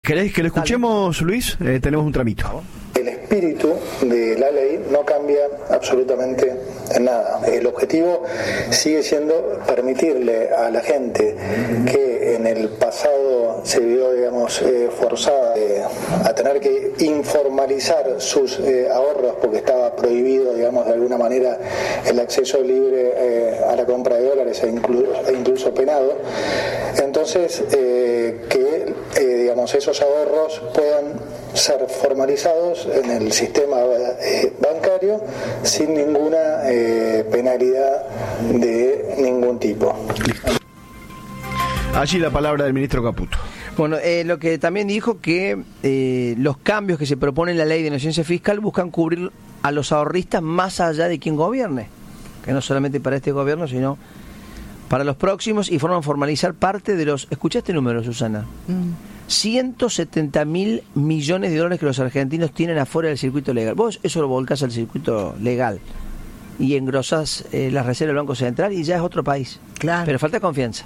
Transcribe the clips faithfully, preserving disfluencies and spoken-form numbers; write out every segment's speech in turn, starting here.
¿Querés que lo escuchemos, Dale. Luis? Eh, tenemos un tramito. El espíritu de la ley no cambia absolutamente en nada. El objetivo sigue siendo permitirle a la gente que en el pasado se vio, digamos, eh, forzada eh, a tener que informalizar sus eh, ahorros porque estaba prohibido, digamos, de alguna manera el acceso libre eh, a la compra de dólares e incluso, e incluso penado. Entonces, eh, que eh, digamos, esos ahorros puedan ser formalizados en el sistema eh, bancario sin ninguna eh, penalidad de ningún tipo. Listo. Allí la palabra del ministro Caputo. Bueno, eh, lo que también dijo que eh, los cambios que se propone en la ley de inocencia fiscal buscan cubrir a los ahorristas más allá de quien gobierne, que no solamente para este gobierno, sino para los próximos, y forman formalizar parte de los... ¿Escuchaste este número, Susana? Mm. ciento setenta mil millones de dólares que los argentinos tienen afuera del circuito legal. Vos eso lo volcás al circuito legal y engrosás eh, las reservas del Banco Central y ya es otro país. Claro. Pero falta confianza.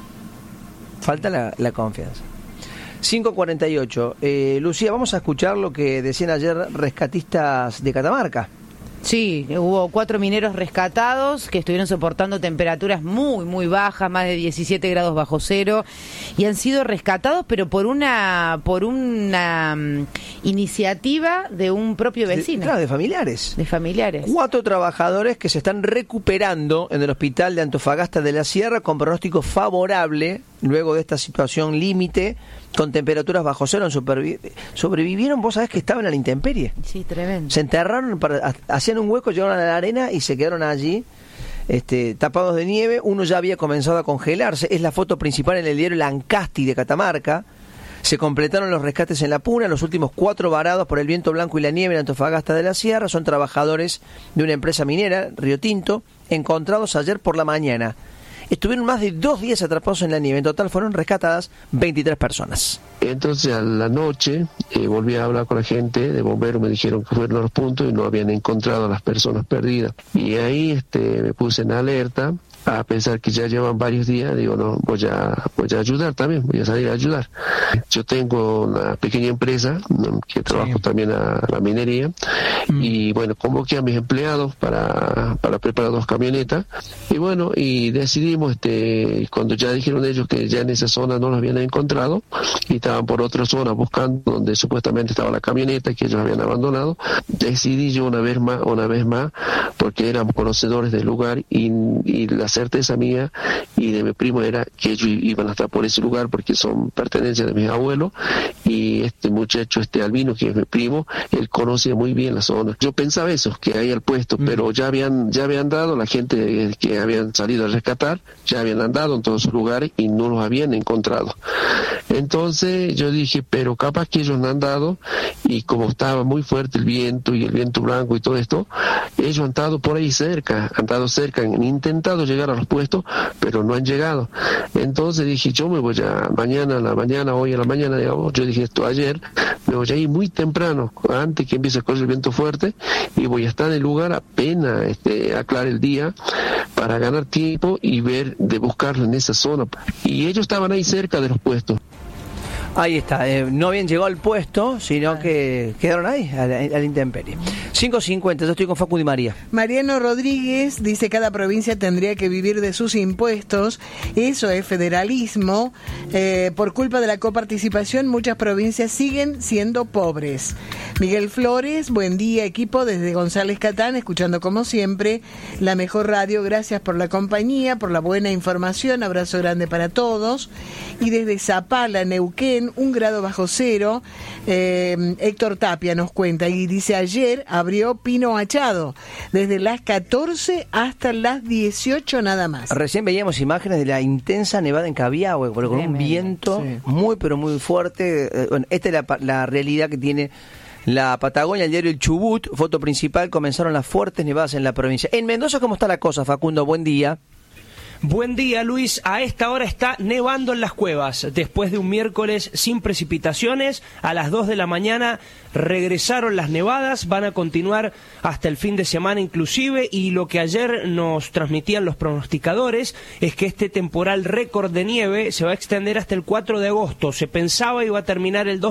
Falta la, la confianza. cinco cuarenta y ocho. Eh, Lucía, vamos a escuchar lo que decían ayer rescatistas de Catamarca. Sí, hubo cuatro mineros rescatados que estuvieron soportando temperaturas muy, muy bajas, más de diecisiete grados bajo cero, y han sido rescatados, pero por una por una um, iniciativa de un propio vecino. De, claro, de familiares. De familiares. Cuatro trabajadores que se están recuperando en el hospital de Antofagasta de la Sierra con pronóstico favorable luego de esta situación límite, con temperaturas bajo cero, en supervi- sobrevivieron, vos sabés que estaban a la intemperie. Sí, tremendo. Se enterraron, para, hacían un hueco, llegaron a la arena y se quedaron allí, este, tapados de nieve. Uno ya había comenzado a congelarse. Es la foto principal en el diario Lancasti de Catamarca. Se completaron los rescates en La Puna, los últimos cuatro varados por el viento blanco y la nieve en Antofagasta de la Sierra. Son trabajadores de una empresa minera, Río Tinto, encontrados ayer por la mañana. Estuvieron más de dos días atrapados en la nieve. En total fueron rescatadas veintitrés personas. Entonces a la noche eh, volví a hablar con la gente de bomberos, me dijeron que fueron a los puntos y no habían encontrado a las personas perdidas. Y ahí este, me puse en alerta, a pensar que ya llevan varios días. Digo, no, voy a, voy a ayudar también, voy a salir a ayudar. Yo tengo una pequeña empresa que trabajo sí. también a la minería, mm. y bueno, convoqué a mis empleados para, para preparar dos camionetas, y bueno, y decidimos, este, cuando ya dijeron ellos que ya en esa zona no los habían encontrado, y estaban por otra zona buscando donde supuestamente estaba la camioneta que ellos habían abandonado, decidí yo una vez más, una vez más, porque éramos conocedores del lugar, y, y la certeza mía y de mi primo era que ellos iban a estar por ese lugar porque son pertenencias de mis abuelos, y este muchacho, este Albino, que es mi primo, él conoce muy bien la zona. Yo pensaba eso, que ahí al puesto, mm. pero ya habían ya habían dado, la gente que habían salido a rescatar, ya habían andado en todos esos lugares y no los habían encontrado. Entonces yo dije, pero capaz que ellos no han dado, y como estaba muy fuerte el viento y el viento blanco y todo esto, ellos han estado por ahí cerca, han estado cerca, han intentado llegar a los puestos, pero no han llegado. Entonces dije, yo me voy a mañana a la mañana, hoy a la mañana, digamos, yo dije esto ayer, me voy a ir muy temprano, antes que empiece a correr el viento fuerte, y voy a estar en el lugar apenas este, aclare el día, para ganar tiempo y ver de buscarlo en esa zona. Y ellos estaban ahí cerca de los puestos. Ahí está, eh, no habían llegado al puesto, sino que quedaron ahí, a la, a la intemperie. cinco cincuenta, yo estoy con Facu Di María. Mariano Rodríguez dice: cada provincia tendría que vivir de sus impuestos, eso es federalismo. Eh, por culpa de la coparticipación, muchas provincias siguen siendo pobres. Miguel Flores, buen día equipo, desde González Catán, escuchando como siempre la mejor radio, gracias por la compañía, por la buena información, abrazo grande para todos. Y desde Zapala, Neuquén, un grado bajo cero, eh, Héctor Tapia nos cuenta y dice: ayer abrió Pino Achado, desde las catorce hasta las dieciocho nada más. Recién veíamos imágenes de la intensa nevada en Cabiahue, con un viento sí. muy pero muy fuerte. Eh, bueno, esta es la, la realidad que tiene la Patagonia. El diario El Chubut, foto principal, comenzaron las fuertes nevadas en la provincia. En Mendoza, ¿cómo está la cosa, Facundo? Buen día. Buen día, Luis. A esta hora está nevando en las cuevas. Después de un miércoles sin precipitaciones, a las dos de la mañana regresaron las nevadas, van a continuar hasta el fin de semana inclusive, y lo que ayer nos transmitían los pronosticadores es que este temporal récord de nieve se va a extender hasta el cuatro de agosto. Se pensaba iba a terminar el dos